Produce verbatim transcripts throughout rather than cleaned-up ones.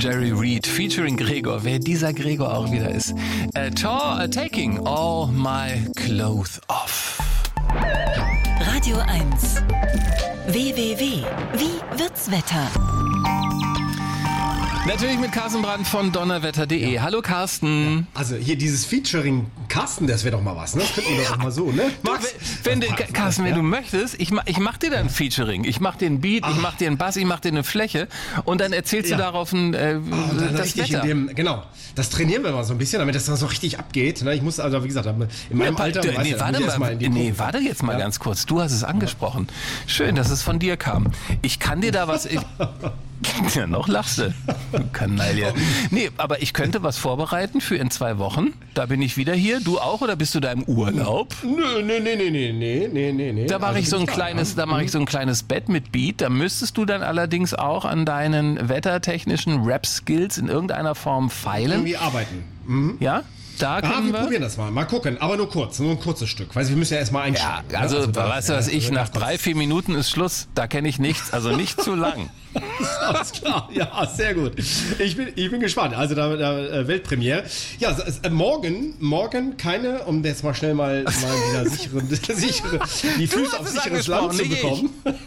Jerry Reed featuring Gregor, wer dieser Gregor auch wieder ist. Uh, ta- uh, taking all my clothes off. Radio eins. W W W. Wie wird's Wetter? Natürlich mit Carsten Brandt von donnerwetter punkt de. Ja. Hallo Carsten. Ja, also hier dieses Featuring Carsten, das wäre doch mal was, ne? Das könnten wir doch mal so, ne? Max, wenn, wenn du, Carsten, wenn ja? du möchtest, ich mach, ich mach dir dann ein Featuring. Ich mach dir einen Beat, Ach. ich mach dir einen Bass, ich mach dir eine Fläche und dann erzählst ja. du darauf ein, äh, oh, das Wetter. In dem, genau, das trainieren wir mal so ein bisschen, damit das dann so richtig abgeht. Ne? Ich muss also, wie gesagt, in meinem ja, Alter... Du, nee, ja, warte, mal, mal nee warte jetzt mal ja? ganz kurz. Du hast es angesprochen. Schön, dass es von dir kam. Ich kann dir da was... Ich, ja, noch lachst du. Kanaille. Nee, aber ich könnte was vorbereiten für in zwei Wochen. Da bin ich wieder hier. Du auch oder bist du da im Urlaub? Nö, nö, nee, nee, nee, nee, nee, nee. Da mache ich so ein kleines, da mache ich so ein kleines Bett mit Beat. Da müsstest du dann allerdings auch an deinen wettertechnischen Rap-Skills in irgendeiner Form feilen. Irgendwie arbeiten. Mhm. Ja? Da ah, können wir, wir probieren das mal. Mal gucken, aber nur kurz, nur ein kurzes Stück. Weil wir müssen ja erstmal einsteigen. Ja, also, also weißt du was, ich, nach drei, vier Minuten ist Schluss. Da kenne ich nichts, also nicht zu lang. Alles klar, ja, sehr gut. Ich bin, ich bin gespannt. Also da, da Weltpremiere. Ja, äh, morgen, morgen keine, um jetzt mal schnell mal, mal wieder sichere, sichere, die Füße auf sicheres Land zu bekommen.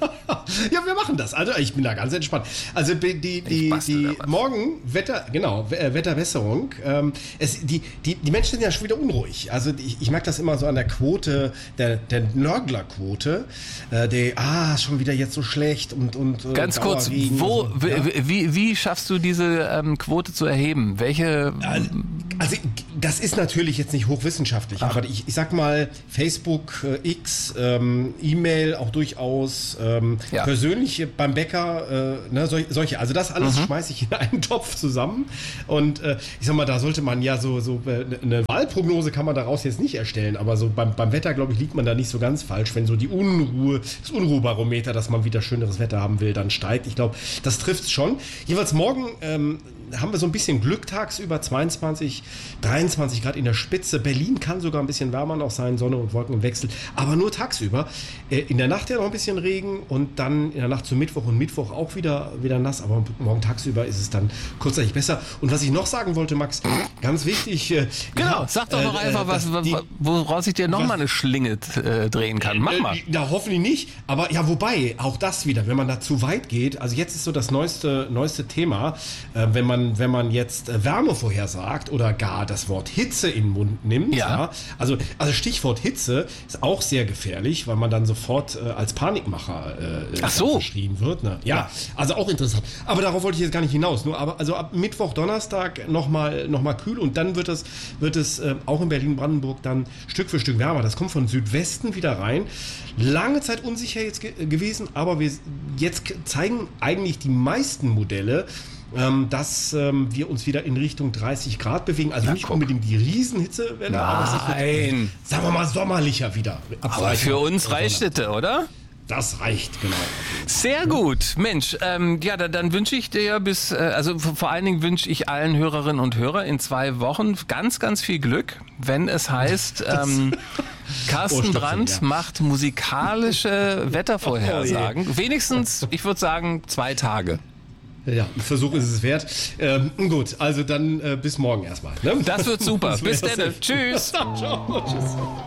Ja, wir machen das. Also ich bin da ganz entspannt. Also die, die, die, die morgen Wetter, genau, Wetterbesserung. Ähm, es, die, die, die Menschen sind ja schon wieder unruhig. Also ich, ich merke das immer so an der Quote, der, der Nörglerquote. Äh, der, ah, schon wieder jetzt so schlecht und und ganz kurz. Wo, so, ja? wie, wie schaffst du diese ähm, Quote zu erheben? Welche? Also das ist natürlich jetzt nicht hochwissenschaftlich, Ach. aber ich, ich sag mal Facebook, äh, X, ähm, E-Mail auch durchaus, ähm, ja. persönlich beim Bäcker, äh, ne, sol- solche. Also das alles mhm. schmeiße ich in einen Topf zusammen und äh, ich sag mal, da sollte man ja so, so äh, eine Wahlprognose kann man daraus jetzt nicht erstellen, aber so beim, beim Wetter, glaube ich, liegt man da nicht so ganz falsch, wenn so die Unruhe, das Unruhebarometer, dass man wieder schöneres Wetter haben will, dann steigt. Ich glaube, das trifft es schon. Jeweils morgen ähm, haben wir so ein bisschen Glück tagsüber, zweiundzwanzig, dreiundzwanzig Grad in der Spitze. Berlin kann sogar ein bisschen wärmer noch sein, Sonne und Wolken im Wechsel, aber nur tagsüber. Äh, in der Nacht ja noch ein bisschen Regen und dann in der Nacht zu Mittwoch und Mittwoch auch wieder, wieder nass, aber morgen tagsüber ist es dann kurzzeitig besser. Und was ich noch sagen wollte, Max, ganz wichtig. Äh, genau, ja, sag doch noch äh, einfach, was, die, woraus ich dir noch was, mal eine Schlinge äh, drehen kann. Mach mal. Ja, hoffentlich nicht, aber ja, wobei, auch das wieder, wenn man da zu weit geht, also jetzt ist so das neueste, neueste Thema, äh, wenn man wenn man jetzt äh, Wärme vorhersagt oder gar das Wort Hitze in den Mund nimmt. Ja. Ja, also, also Stichwort Hitze ist auch sehr gefährlich, weil man dann sofort äh, als Panikmacher äh, Ach so. verschrien wird. Ne? Ja, ja, also auch interessant. Aber darauf wollte ich jetzt gar nicht hinaus. Nur, aber also ab Mittwoch, Donnerstag nochmal noch mal kühl und dann wird es, wird es äh, auch in Berlin-Brandenburg dann Stück für Stück wärmer. Das kommt von Südwesten wieder rein. Lange Zeit unsicher jetzt ge- gewesen, aber wir jetzt zeigen eigentlich die meisten Modelle, ähm, dass ähm, wir uns wieder in Richtung dreißig Grad bewegen. Also ja, nicht guck. unbedingt die Riesenhitzewelle, Nein. aber es wird, sagen wir mal, sommerlicher wieder. Aber für uns reicht es, oder? Das reicht, genau. Sehr gut. Mensch, ähm, ja, dann, dann wünsche ich dir bis, äh, also vor allen Dingen wünsche ich allen Hörerinnen und Hörern in zwei Wochen ganz, ganz viel Glück, wenn es heißt, ähm, Carsten Brandt ja. macht musikalische Wettervorhersagen. Oh, Wenigstens, ich würde sagen, zwei Tage. Ja, ein Versuch ist es wert. Ähm, gut, also dann äh, bis morgen erstmal. Ne? Das wird super. Bis dann. Tschüss. Ciao. Tschüss.